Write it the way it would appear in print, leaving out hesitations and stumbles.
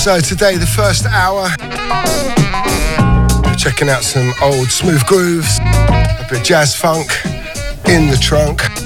So today, the first hour, checking out some old smooth grooves, a bit of jazz funk in the trunk.